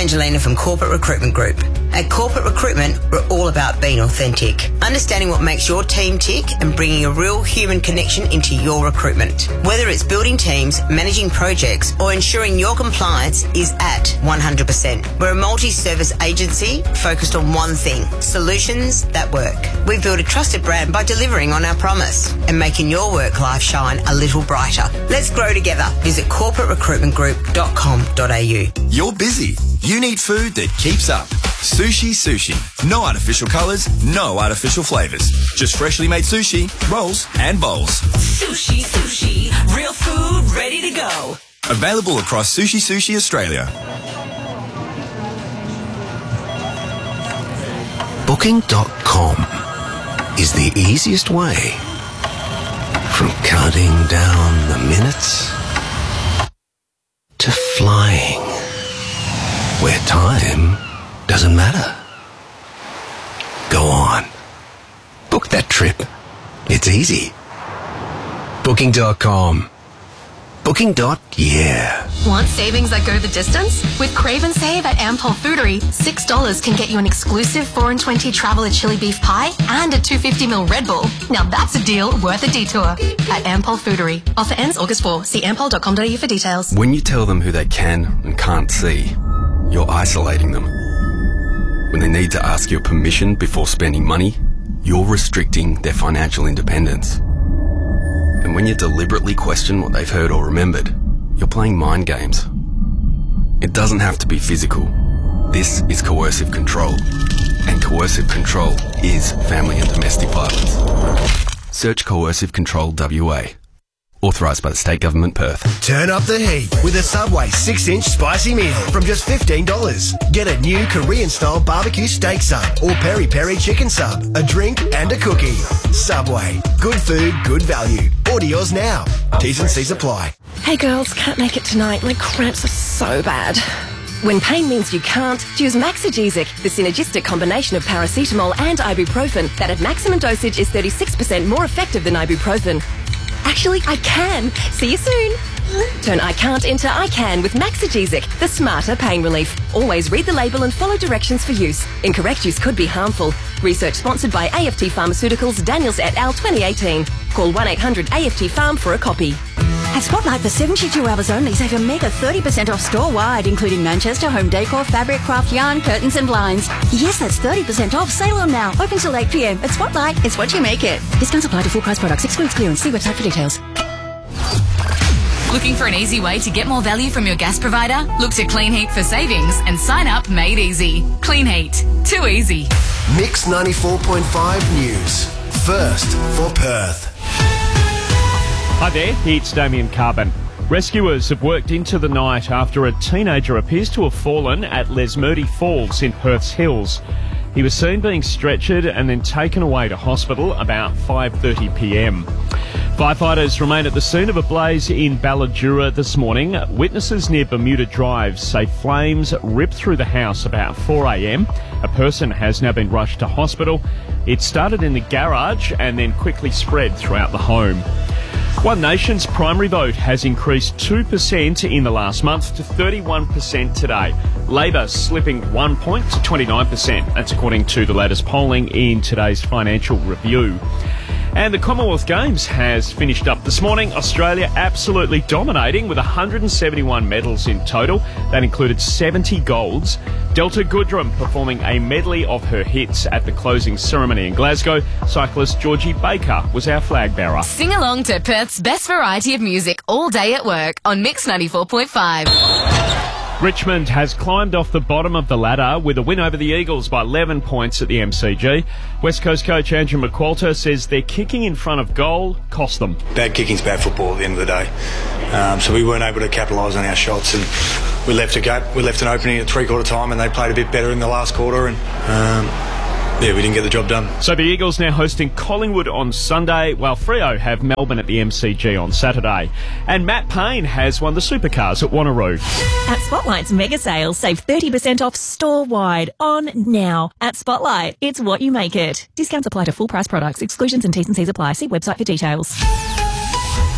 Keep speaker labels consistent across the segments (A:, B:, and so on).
A: Angelina from Corporate Recruitment Group. At Corporate Recruitment, we're all about being authentic, understanding what makes your team tick and bringing a real human connection into your recruitment. Whether it's building teams, managing projects or ensuring your compliance is at 100%. We're a multi-service agency focused on one thing, solutions that work. We've built a trusted brand by delivering on our promise and making your work life shine a little brighter. Let's grow together. Visit corporaterecruitmentgroup.com.au.
B: You're busy. You need food that keeps up. Sushi. No artificial colours, no artificial flavours. Just freshly made sushi, rolls and bowls.
C: Sushi. Real food ready to go.
B: Available across Sushi Australia.
D: Booking.com is the easiest way from counting down the minutes to flying where time doesn't matter. Go on. Book that trip. It's easy. Booking.com. Booking.yeah.
E: Want savings that go the distance? With Crave and Save at Ampol Foodery, $6 can get you an exclusive 4 and 20 Traveller chili beef pie and a 250ml Red Bull. Now that's a deal worth a detour. At Ampol Foodery. Offer ends August 4. See ampol.com.au for details.
F: When you tell them who they can and can't see, you're isolating them. When they need to ask your permission before spending money, you're restricting their financial independence. And when you deliberately question what they've heard or remembered, you're playing mind games. It doesn't have to be physical. This is coercive control. And coercive control is family and domestic violence. Search Coercive Control WA. Authorised by the State Government, Perth.
G: Turn up the heat with a Subway 6-inch spicy meal from just $15. Get a new Korean-style barbecue steak sub or peri-peri chicken sub, a drink and a cookie. Subway. Good food, good value. Order yours now. T's and C's apply.
H: Hey girls, can't make it tonight. My cramps are so bad. When pain means you can't, choose Maxigesic, the synergistic combination of paracetamol and ibuprofen that at maximum dosage is 36% more effective than ibuprofen. Actually, I can. See you soon. Turn I can't into I can with Maxigesic, the smarter pain relief. Always read the label and follow directions for use. Incorrect use could be harmful. Research sponsored by AFT Pharmaceuticals, Daniels et al. 2018. Call 1-800-AFT-PHARM for a copy.
I: At Spotlight for 72 hours only, save a mega 30% off store-wide, including Manchester, home decor, fabric, craft, yarn, curtains and blinds. Yes, that's 30% off. Sale on now. Open till 8 p.m. At Spotlight, it's what you make it. Discounts apply to full price products. Excludes clearance. See website for details.
J: Looking for an easy way to get more value from your gas provider? Look to Clean Heat for savings and sign up made easy. Clean Heat. Too easy.
G: Mix 94.5 News. First for Perth.
K: Hi there, it's Damien Carbon. Rescuers have worked into the night after a teenager appears to have fallen at Lesmurdie Falls in Perth's Hills. He was seen being stretchered and then taken away to hospital about 5:30 p.m. Firefighters remain at the scene of a blaze in Balladura this morning. Witnesses near Bermuda Drive say flames ripped through the house about 4 a.m. A person has now been rushed to hospital. It started in the garage and then quickly spread throughout the home. One Nation's primary vote has increased 2% in the last month to 31% today. Labor slipping 1 point to 29%. That's according to the latest polling in today's Financial Review. And the Commonwealth Games has finished up this morning. Australia absolutely dominating with 171 medals in total. That included 70 golds. Delta Goodrum performing a medley of her hits at the closing ceremony in Glasgow. Cyclist Georgie Baker was our flag bearer.
J: Sing along to Perth's best variety of music all day at work on Mix 94.5.
K: Richmond has climbed off the bottom of the ladder with a win over the Eagles by 11 points at the MCG. West Coast coach Andrew McQualter says their kicking in front of goal cost them.
L: Bad kicking's bad football at the end of the day. So we weren't able to capitalise on our shots and we left a gap. We left an opening at three-quarter time and they played a bit better in the last quarter and we didn't get the job done.
K: So the Eagles now hosting Collingwood on Sunday, while Freo have Melbourne at the MCG on Saturday. And Matt Payne has won the supercars at Wanneroo.
M: At Spotlight's mega sale, save 30% off store-wide on now. At Spotlight, it's what you make it. Discounts apply to full price products. Exclusions and T's and C's apply. See website for details.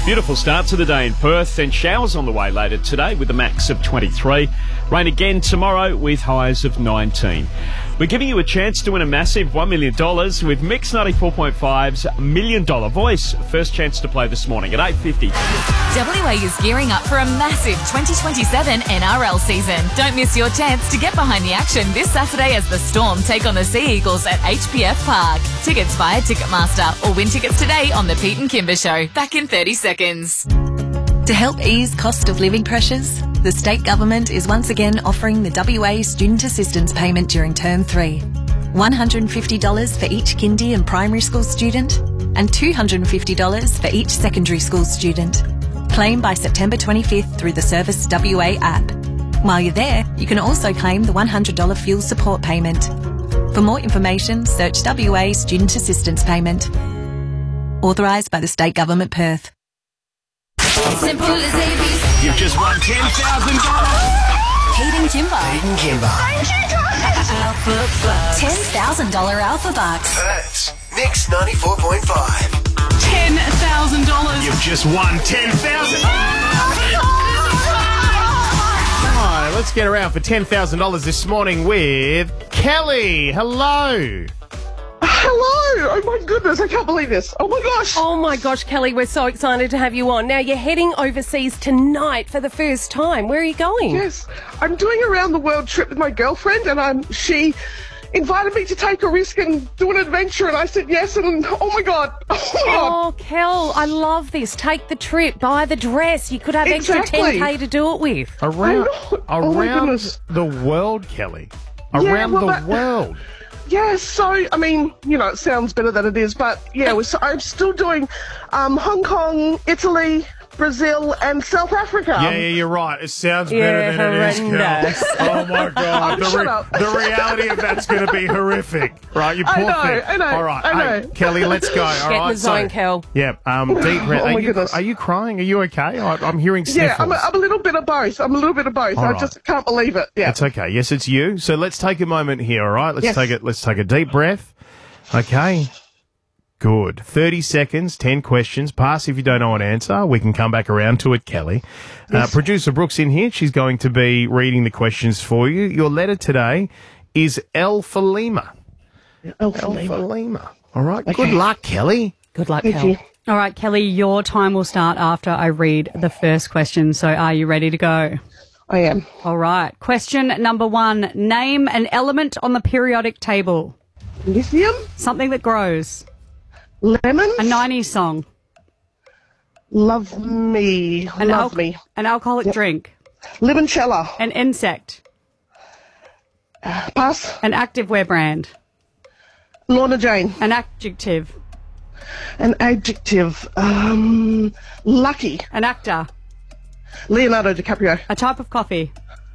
K: Beautiful start to the day in Perth, and showers on the way later today with a max of 23. Rain again tomorrow with highs of 19. We're giving you a chance to win a massive $1 million with Mix 94.5's $1 Million Voice. First chance to play this morning at 8:50.
J: WA is gearing up for a massive 2027 NRL season. Don't miss your chance to get behind the action this Saturday as the Storm take on the Sea Eagles at HPF Park. Tickets via Ticketmaster or win tickets today on the Pete and Kimber Show. Back in 30 seconds.
N: To help ease cost of living pressures, the state government is once again offering the WA Student Assistance Payment during Term 3. $150 for each kindy and primary school student and $250 for each secondary school student. Claim by September 25th through the Service WA app. While you're there, you can also claim the $100 fuel support payment. For more information, search WA Student Assistance Payment. Authorised by the State Government, Perth.
C: Simple as ABC.
O: You've just won $10,000.
N: Pete and Kimber.
G: Pete and Kimber.
C: Alpha Bucks.
N: $10,000 Alpha Bucks.
G: Perth's Mix 94.5.
O: $10,000. You've just won $10,000.
P: Hi, let's get around for $10,000 this morning with Kelly. Hello.
Q: Hello! Oh my goodness, I can't believe this. Oh my gosh!
R: Oh my gosh, Kelly, we're so excited to have you on. Now, you're heading overseas tonight for the first time. Where are you going?
Q: Yes, I'm doing a round the world trip with my girlfriend, and she invited me to take a risk and do an adventure, and I said yes, and oh my God.
R: Oh, Kel, I love this. Take the trip, buy the dress. You could have extra $10,000 to do it with.
P: Around
Q: goodness.
P: the world, Kelly. Around the world.
Q: Yeah, so, I mean, you know, it sounds better than it is, but yeah, I'm still doing Hong Kong, Italy, Brazil, and South Africa.
P: Yeah, you're right. It sounds better than it is, Kel. Oh my God.
Q: Shut up.
P: The reality of that's going to be horrific. Right, you poor thing.
Q: I know.
P: All right,
Q: I know.
P: Hey, Kelly, let's go. All
R: Get
P: right,
R: in the zone, Kel.
P: Yeah, deep breath.
Q: Oh my goodness.
P: Are you crying? Are you okay? I'm hearing sniffles.
Q: Yeah, I'm a little bit of both.
P: All
Q: I
P: right.
Q: just can't believe it. Yeah.
P: It's okay. Yes, it's you. So let's take a moment here, all right?
Q: Yes.
P: Let's take a deep breath. Okay. Good. 30 seconds, 10 questions. Pass if you don't know an answer. We can come back around to it, Kelly.
Q: Yes.
P: Producer Brooks in here. She's going to be reading the questions for you. Your letter today is L for Lima.
Q: L for
P: Lima. All right.
Q: Okay.
P: Good luck, Kelly.
R: Good luck,
Q: Thank
R: Kel.
Q: you.
S: All right, Kelly, your time will start after I read the first question. So are you ready to go?
Q: I am.
S: All right. Question number 1. Name an element on the periodic table.
Q: Lithium.
S: Something that grows.
Q: Lemon.
S: A 90s song.
Q: Love me. Love me.
S: An alcoholic drink.
Q: Limoncello.
S: An insect.
Q: Pass.
S: An activewear brand.
Q: Lorna Jane.
S: An adjective.
Q: An adjective. Lucky.
S: An actor.
Q: Leonardo DiCaprio.
S: A type of coffee.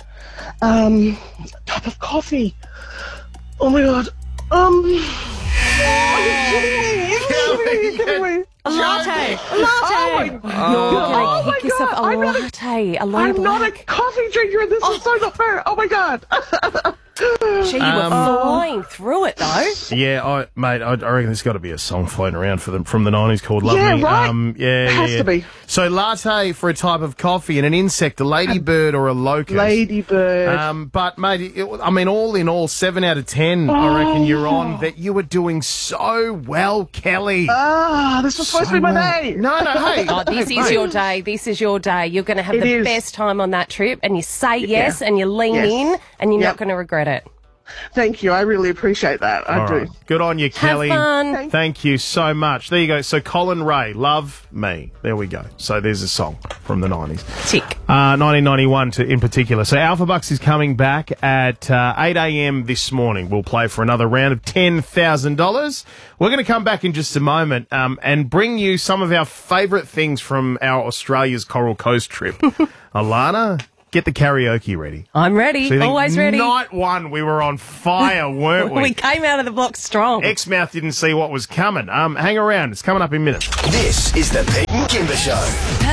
Q: Type of coffee. Oh my God. Are you kidding me?
S: A latte.
Q: Oh my God.
R: You're going to kick yourself a latte. A long
Q: I'm not a
R: black.
Q: coffee drinker. This is so not fair. Oh my God.
R: Gee, you were flying through it, though.
P: Yeah, mate, I reckon there's got to be a song floating around for them from the 90s called Love
Q: Yeah,
P: Me.
Q: right.
P: It
Q: has to be.
P: So latte for a type of coffee and an insect, a ladybird or a locust.
Q: Ladybird.
P: But, mate, all in all, 7 out of 10, I reckon you're on. That you were doing so well, Kelly.
Q: This was supposed to be my day.
P: No, hey.
R: Oh, this is your day. This is your day. You're going to have the best time on that trip, and you say yes, and you lean in, and you're not going to regret it.
Q: Thank you. I really appreciate that. I do.
P: Right. Good on you, Kelly.
R: fun.
P: Thank you so much. There you go. So Colin Ray, Love Me. There we go. So there's a song from the 90s.
R: Tick.
P: 1991 in particular. So Alpha Bucks is coming back at 8 a.m. this morning. We'll play for another round of $10,000. We're going to come back in just a moment and bring you some of our favourite things from our Australia's Coral Coast trip. Alana, get the karaoke ready.
R: I'm ready.
P: So you think
R: Always ready.
P: Night 1, we were on fire, weren't we?
R: We came out of the box strong.
P: Exmouth didn't see what was coming. Hang around. It's coming up in minutes.
G: This is the Pete and Kimber Show.